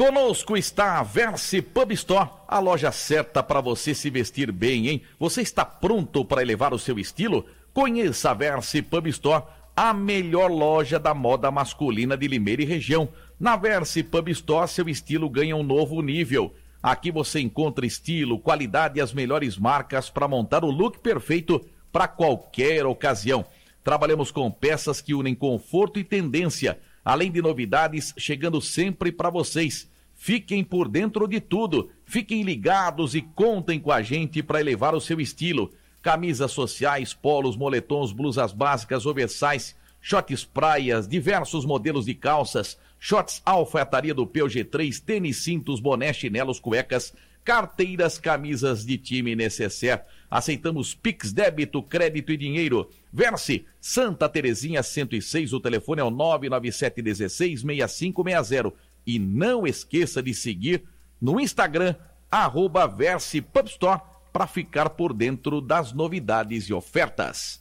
Conosco está a Versi Pub Store, a loja certa para você se vestir bem, hein? Você está pronto para elevar o seu estilo? Conheça a Versi Pub Store, a melhor loja da moda masculina de Limeira e região. Na Versi Pub Store, seu estilo ganha um novo nível. Aqui você encontra estilo, qualidade e as melhores marcas para montar o look perfeito para qualquer ocasião. Trabalhamos com peças que unem conforto e tendência, além de novidades chegando sempre para vocês. Fiquem por dentro de tudo, fiquem ligados e contem com a gente para elevar o seu estilo. Camisas sociais, polos, moletons, blusas básicas, oversize, shorts praias, diversos modelos de calças, shorts alfaiataria do PG3, tênis, cintos, boné, chinelos, cuecas, carteiras, camisas de time necessaire. Aceitamos Pix, débito, crédito e dinheiro. Versi, Santa Terezinha 106, o telefone é o 997166560. E não esqueça de seguir no Instagram, @VersiPubStore, para ficar por dentro das novidades e ofertas.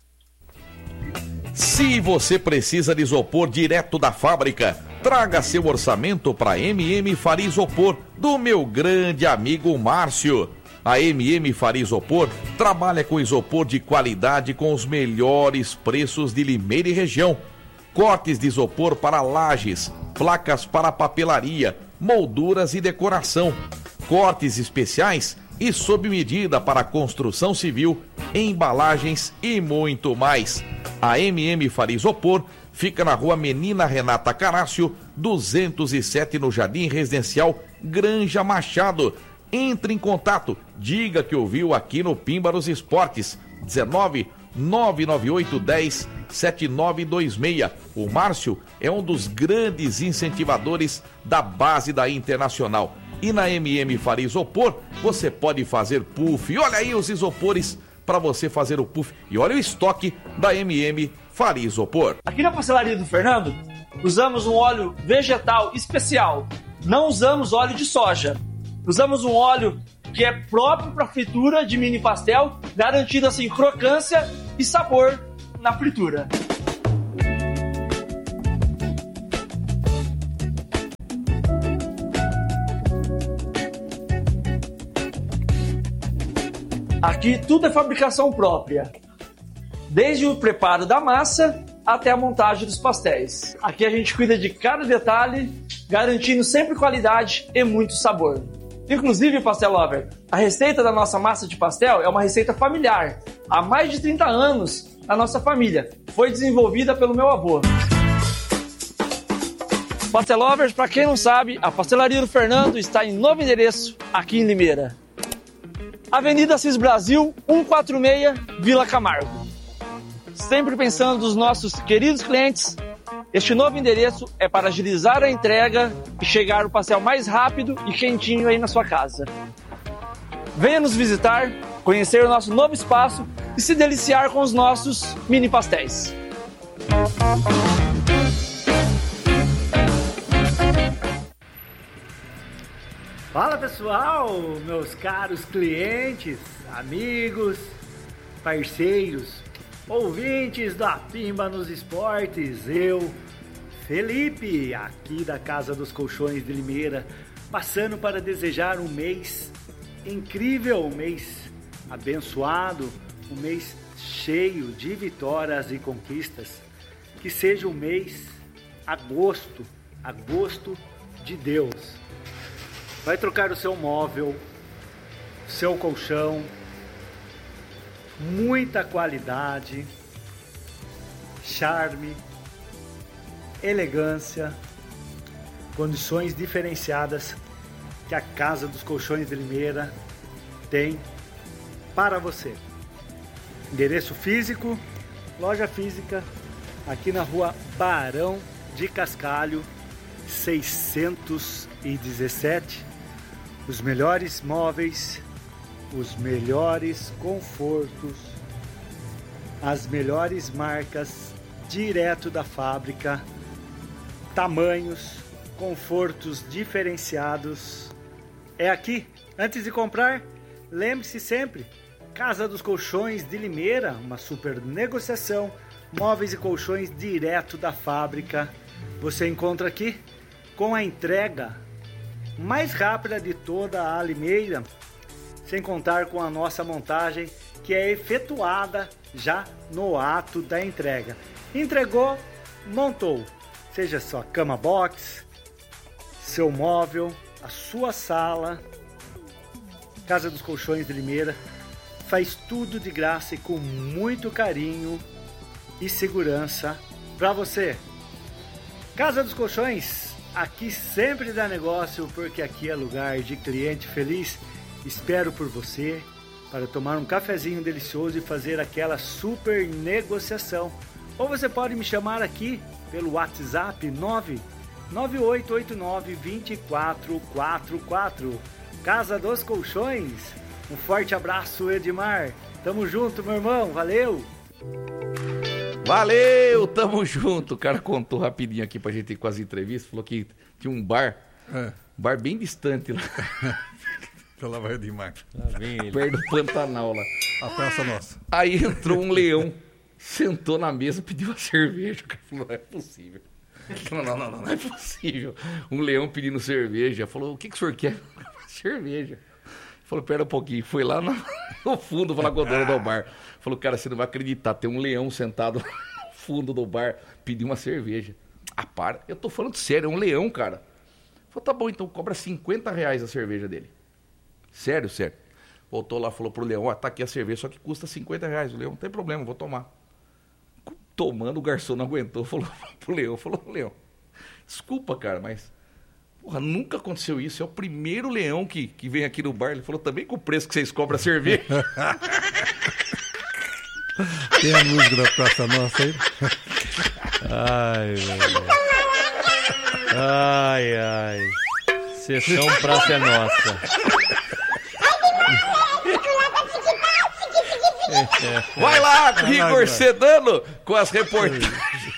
Se você precisa de isopor direto da fábrica, traga seu orçamento para MM Faria Isopor, do meu grande amigo Márcio. A MM Faria Isopor trabalha com isopor de qualidade com os melhores preços de Limeira e região. Cortes de isopor para lajes, placas para papelaria, molduras e decoração, cortes especiais e sob medida para construção civil, embalagens e muito mais. A MM Faria Isopor fica na rua Menina Renata Carácio, 207, no Jardim Residencial Granja Machado. Entre em contato, diga que ouviu aqui no Pimba nos Esportes, 19-998-10-7926. O Márcio é um dos grandes incentivadores da base da Internacional. E na MM Faria Isopor, você pode fazer puff. E olha aí os isopores para você fazer o puff. E olha o estoque da MM Faria Isopor. Aqui na pastelaria do Fernando, usamos um óleo vegetal especial. Não usamos óleo de soja. Usamos um óleo que é próprio para fritura de mini pastel, garantindo assim crocância e sabor na fritura. Aqui tudo é fabricação própria, desde o preparo da massa até a montagem dos pastéis. Aqui a gente cuida de cada detalhe, garantindo sempre qualidade e muito sabor. Inclusive, Pastel Lover, a receita da nossa massa de pastel é uma receita familiar. Há mais de 30 anos na nossa família. Foi desenvolvida pelo meu avô. Pastel Lovers, para quem não sabe, a Pastelaria do Fernando está em novo endereço aqui em Limeira. Avenida Assis Brasil, 146, Vila Camargo. Sempre pensando nos nossos queridos clientes, este novo endereço é para agilizar a entrega e chegar o pastel mais rápido e quentinho aí na sua casa. Venha nos visitar, conhecer o nosso novo espaço e se deliciar com os nossos mini pastéis. Fala pessoal, meus caros clientes, amigos, parceiros, ouvintes da Pimba nos Esportes, eu, Felipe, aqui da Casa dos Colchões de Limeira, passando para desejar um mês incrível, um mês abençoado, um mês cheio de vitórias e conquistas, que seja um mês agosto de Deus. Vai trocar o seu móvel, seu colchão, muita qualidade, charme, elegância, condições diferenciadas que a Casa dos Colchões de Limeira tem para você. Endereço físico, loja física, aqui na rua Barão de Cascalho, 617. Os melhores móveis, os melhores confortos, as melhores marcas, direto da fábrica, tamanhos, confortos diferenciados. É aqui. Antes de comprar, lembre-se sempre, Casa dos Colchões de Limeira, uma super negociação, móveis e colchões direto da fábrica. Você encontra aqui com a entrega mais rápida de toda a Limeira, sem contar com a nossa montagem que é efetuada já no ato da entrega. Entregou, montou, seja sua cama box, seu móvel, a sua sala. Casa dos Colchões de Limeira faz tudo de graça e com muito carinho e segurança para você. Casa dos Colchões, aqui sempre dá negócio, porque aqui é lugar de cliente feliz. Espero por você para tomar um cafezinho delicioso e fazer aquela super negociação. Ou você pode me chamar aqui pelo WhatsApp 99889-2444. Casa dos Colchões. Um forte abraço, Edmar. Tamo junto, meu irmão. Valeu! Valeu, tamo junto. O cara contou rapidinho aqui pra gente ir com as entrevistas. Falou que tinha um bar bem distante lá. Pela Baía de Mar. Perto do Pantanal lá. A Praça Nossa. Aí entrou um leão, sentou na mesa, pediu uma cerveja. O cara falou, não é possível. Não é possível. Um leão pedindo cerveja. Falou, o que o senhor quer? Cerveja. Falou, pera um pouquinho. Foi lá no fundo falar com o dono do bar. Falou, cara, você não vai acreditar. Tem um leão sentado no fundo do bar, pediu uma cerveja. Ah, para. Eu tô falando sério, é um leão, cara. Falou, tá bom, então cobra R$50 a cerveja dele. Sério. Voltou lá, falou pro leão, ó, tá aqui a cerveja, só que custa R$50. O leão, não tem problema, vou tomar. Tomando, o garçom não aguentou, falou pro leão, leão, desculpa, cara, mas porra, nunca aconteceu isso, é o primeiro leão que vem aqui no bar. Ele falou, também com o preço que vocês cobram a cerveja. Tem a música da Praça Nossa aí? Ai, velho. Ai. Sessão Praça é Nossa. Vai lá, Igor Sedano, com as reportagens.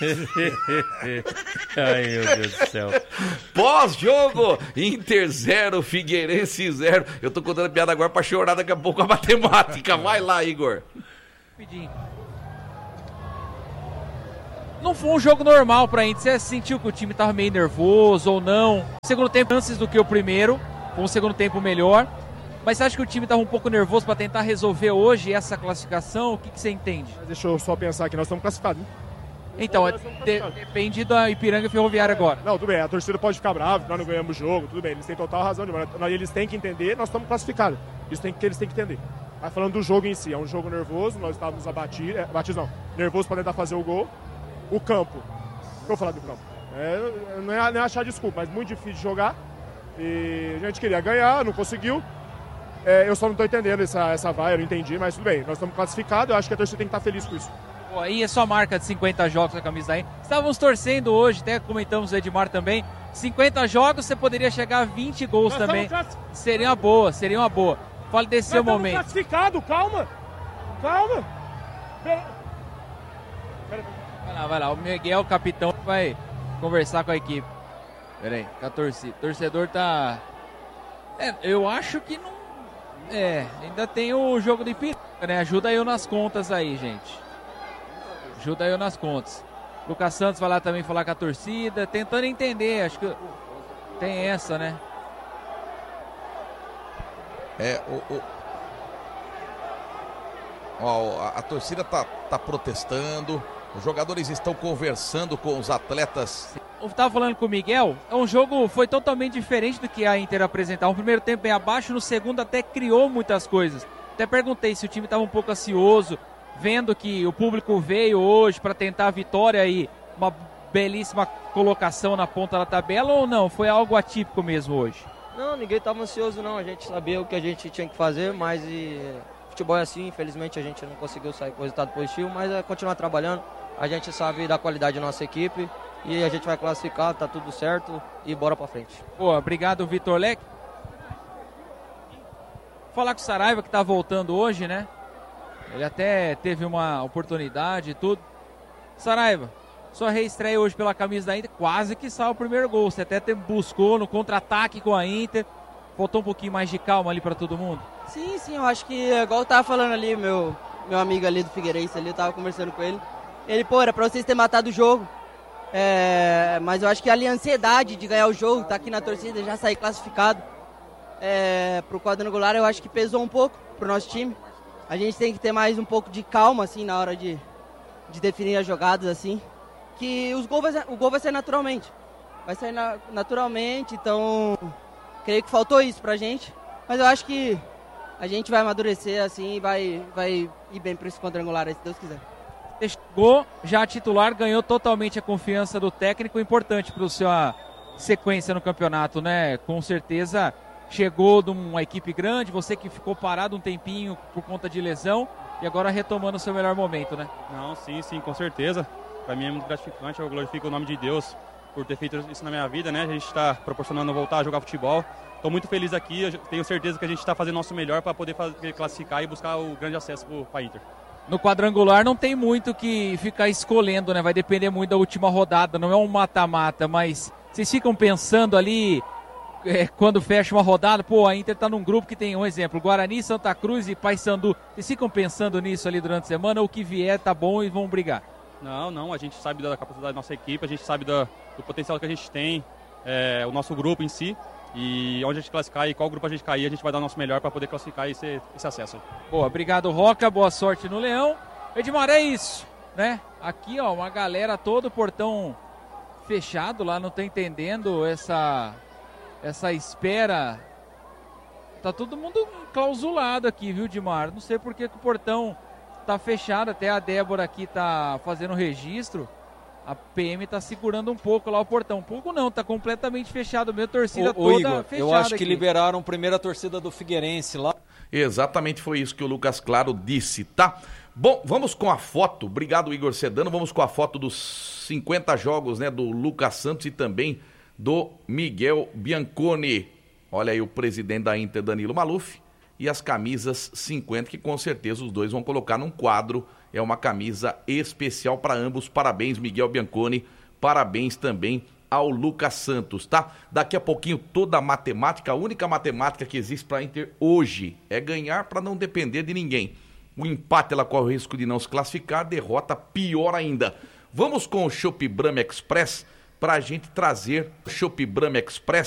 Ai, meu Deus do céu. Pós-jogo, Inter 0, Figueirense 0. Eu tô contando a piada agora pra chorar daqui a pouco a matemática. Vai lá, Igor. Não foi um jogo normal pra Inter. Você sentiu que o time tava meio nervoso ou não? Segundo tempo, antes do que o primeiro. Foi um segundo tempo melhor. Mas você acha que o time estava um pouco nervoso para tentar resolver hoje essa classificação? O que você entende? Deixa eu só pensar que nós estamos classificados, né? Então, depende da Ipiranga e Ferroviária agora. Não, tudo bem, a torcida pode ficar brava, nós não ganhamos o jogo, tudo bem, eles têm total razão, mas eles têm que entender, nós estamos classificados. Isso que eles têm que entender. Mas falando do jogo em si, é um jogo nervoso, nós estávamos nervoso para tentar fazer o gol. O campo, o que eu vou falar do campo? Não é achar desculpa, mas muito difícil de jogar. E a gente queria ganhar, não conseguiu. Eu só não estou entendendo essa vaia, eu não entendi, mas tudo bem. Nós estamos classificados, eu acho que a torcida tem que estar feliz com isso. Pô, aí é só marca de 50 jogos na camisa aí. Estávamos torcendo hoje, até comentamos o Edmar também. 50 jogos, você poderia chegar a 20 gols também. Seria uma boa. Fale desse seu momento. Classificado, calma. Vai lá, o Miguel, capitão, vai conversar com a equipe. Pera aí, com a torcida. O torcedor tá... eu acho que não... ainda tem o jogo de Ipiranga, né? Ajuda eu nas contas aí, gente. Ajuda eu nas contas. Lucas Santos vai lá também falar com a torcida, tentando entender, acho que tem essa, né? A torcida tá protestando, os jogadores estão conversando com os atletas. Eu estava falando com o Miguel, foi totalmente diferente do que a Inter apresentava. No primeiro tempo bem abaixo, no segundo até criou muitas coisas. Até perguntei se o time estava um pouco ansioso, vendo que o público veio hoje para tentar a vitória e uma belíssima colocação na ponta da tabela, ou não? Foi algo atípico mesmo hoje? Não, ninguém estava ansioso não, a gente sabia o que a gente tinha que fazer, mas futebol é assim, infelizmente a gente não conseguiu sair com resultado positivo, mas é continuar trabalhando, a gente sabe da qualidade da nossa equipe e a gente vai classificar, tá tudo certo e bora pra frente. Boa, obrigado Vitor Leque. Falar com o Saraiva que tá voltando hoje, né? Ele até teve uma oportunidade e tudo. Saraiva, sua reestreia hoje pela camisa da Inter, quase que saiu o primeiro gol. Você até buscou no contra-ataque com a Inter. Faltou um pouquinho mais de calma ali pra todo mundo? Sim, eu acho que, igual eu tava falando ali, meu amigo ali do Figueirense ali, eu tava conversando com ele. Ele, era pra vocês terem matado o jogo. Mas eu acho que ali a ansiedade de ganhar o jogo, tá aqui na torcida, já sair classificado pro quadrangular, eu acho que pesou um pouco pro nosso time. A gente tem que ter mais um pouco de calma, assim, na hora de definir as jogadas, assim. Que o gol vai sair naturalmente. Vai sair naturalmente, então creio que faltou isso pra gente. Mas eu acho que a gente vai amadurecer, assim, e vai ir bem para esse quadrangular aí, se Deus quiser. Chegou já titular, ganhou totalmente a confiança do técnico, importante para a sua sequência no campeonato, né? Com certeza chegou de uma equipe grande, você que ficou parado um tempinho por conta de lesão e agora retomando o seu melhor momento, né? Não, sim, com certeza. Para mim é muito gratificante, eu glorifico o nome de Deus por ter feito isso na minha vida, né? A gente está proporcionando voltar a jogar futebol. Estou muito feliz aqui, eu tenho certeza que a gente está fazendo o nosso melhor para poder classificar e buscar o grande acesso para a Inter. No quadrangular não tem muito que ficar escolhendo, né? Vai depender muito da última rodada, não é um mata-mata, mas vocês ficam pensando ali, quando fecha uma rodada, a Inter tá num grupo que tem, um exemplo, Guarani, Santa Cruz e Paysandu. Vocês ficam pensando nisso ali durante a semana, o que vier tá bom e vão brigar? Não, a gente sabe da capacidade da nossa equipe, a gente sabe do potencial que a gente tem, o nosso grupo em si. E onde a gente classificar e qual grupo a gente cair, a gente vai dar o nosso melhor para poder classificar esse acesso. Boa, obrigado, Roca, boa sorte no Leão. Edmar, é isso, né? Aqui, ó, uma galera todo, portão fechado lá, não tá entendendo essa espera. Tá todo mundo clausulado aqui, viu, Edmar? Não sei por que o portão tá fechado, até a Débora aqui tá fazendo o registro. A PM tá segurando um pouco lá o portão. Um pouco não, tá completamente fechado mesmo, a torcida toda Igor, fechada. eu acho que aqui liberaram primeiro a torcida do Figueirense lá. Exatamente, foi isso que o Lucas Claro disse, tá? Bom, vamos com a foto. Obrigado, Igor Sedano. Vamos com a foto dos 50 jogos, né, do Lucas Santos e também do Miguel Bianconi. Olha aí o presidente da Inter, Danilo Maluf, e as camisas 50, que com certeza os dois vão colocar num quadro. É uma camisa especial para ambos. Parabéns, Miguel Bianconi. Parabéns também ao Lucas Santos, tá? Daqui a pouquinho toda a matemática, a única matemática que existe para a Inter hoje é ganhar para não depender de ninguém. O empate ela corre o risco de não se classificar, derrota pior ainda. Vamos com o Chopp Brahma Express para a gente trazer o Chopp Brahma Express